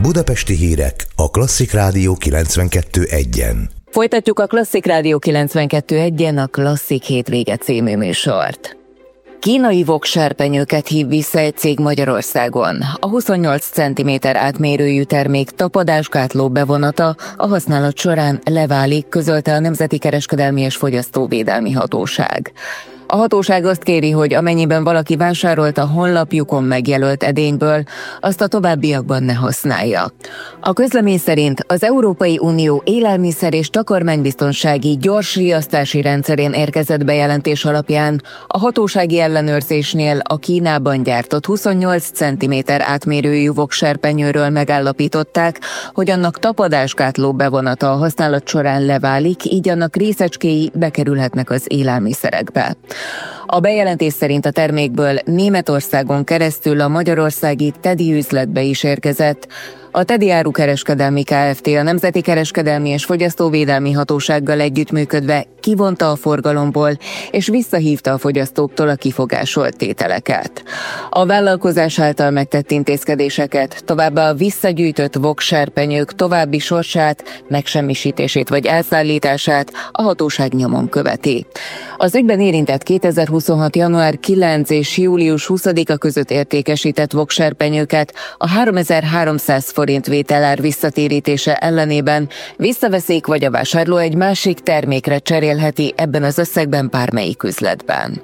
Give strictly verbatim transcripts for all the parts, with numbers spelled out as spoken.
Budapesti hírek a Klasszik Rádió kilencvenkettő egyen. Folytatjuk a Klasszik Rádió kilencvenkettő egyen a Klasszik hétvége című műsort. Kínai vokserpenyőket hív vissza egy cég Magyarországon. A huszonnyolc centiméter átmérőjű termék tapadásgátló bevonata a használat során leválik, közölte a Nemzeti Kereskedelmi és Fogyasztóvédelmi Hatóság. A hatóság azt kéri, hogy amennyiben valaki vásárolt a honlapjukon megjelölt edényből, azt a továbbiakban ne használja. A közlemény szerint az Európai Unió élelmiszer- és takarmánybiztonsági gyors riasztási rendszerén érkezett bejelentés alapján a hatósági ellenőrzésnél a Kínában gyártott huszonnyolc centiméter átmérőjű vokserpenyőről megállapították, hogy annak tapadásgátló bevonata a használat során leválik, így annak részecskéi bekerülhetnek az élelmiszerekbe. A bejelentés szerint a termékből Németországon keresztül a magyarországi Tedi üzletbe is érkezett. A Tedi Árukereskedelmi Kft. A Nemzeti Kereskedelmi és Fogyasztóvédelmi Hatósággal együttműködve kivonta a forgalomból, és visszahívta a fogyasztóktól a kifogásolt tételeket. A vállalkozás által megtett intézkedéseket, továbbá a visszagyűjtött vokserpenyők további sorsát, megsemmisítését vagy elszállítását a hatóság nyomon követi. Az ügyben érintett kétezer-huszonhat. január kilencedike és július huszadika között értékesített vokserpenyőket a háromezer-háromszáz forint vételár visszatérítése ellenében visszaveszik, vagy a vásárló egy másik termékre cserélheti ebben az összegben bármelyik üzletben.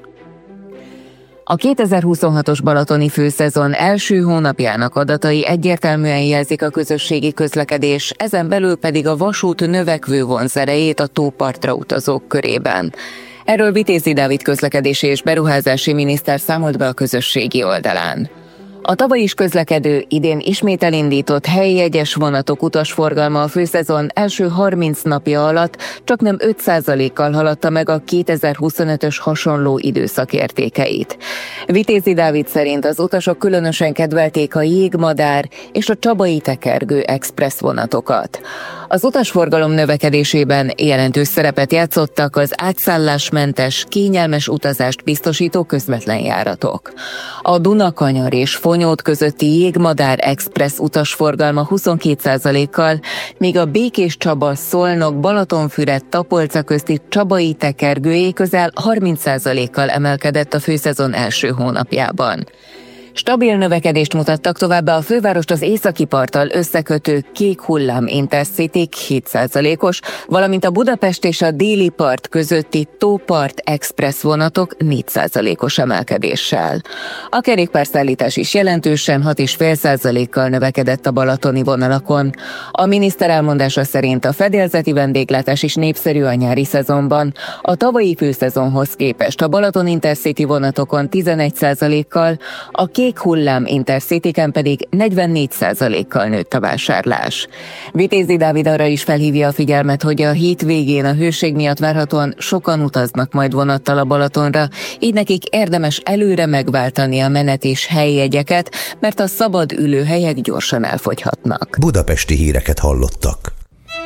A kétezer-huszonhatos balatoni főszezon első hónapjának adatai egyértelműen jelzik a közösségi közlekedés, ezen belül pedig a vasút növekvő vonzerejét a tópartra utazók körében. Erről Vitézi Dávid közlekedési és beruházási miniszter számolt be a közösségi oldalán. A tavaly is közlekedő, idén ismét elindított helyi jegyes vonatok utasforgalma a főszezon első harminc napja alatt csaknem öt százalékkal haladta meg a kétezer-huszonötös hasonló időszak értékeit. Vitézi Dávid szerint az utasok különösen kedvelték a Jégmadár és a Csabai Tekergő express vonatokat. Az utasforgalom növekedésében jelentős szerepet játszottak az átszállásmentes, kényelmes utazást biztosító közvetlen járatok. A Dunakanyar és Fonyód közötti Jégmadár express utasforgalma huszonkét százalékkal, míg a Békéscsaba, Szolnok, Balatonfüred, Tapolca közti Csabai Tekergőjé közel harminc százalékkal emelkedett a főszezon első hónapjában. Stabil növekedést mutattak továbbá a fővárost az északi parttal összekötő Kék Hullám Intercity hét százalékos, valamint a Budapest és a déli part közötti Tópart Express vonatok négy százalékos emelkedéssel. A kerékpárszállítás is jelentősen hat egész öt százalékkal növekedett a balatoni vonalakon. A miniszter elmondása szerint a fedélzeti vendéglátás is népszerű a nyári szezonban. A tavalyi főszezonhoz képest a Balaton Intercity vonatokon tizenegy százalékkal, a Kék Hullám Intercityken pedig negyvennégy százalékkal nőtt a vásárlás. Vitézi Dávid arra is felhívja a figyelmet, hogy a hét végén a hőség miatt várhatóan sokan utaznak majd vonattal a Balatonra, így nekik érdemes előre megváltani a menet és helyjegyeket, mert a szabad ülőhelyek gyorsan elfogyhatnak. Budapesti híreket hallottak.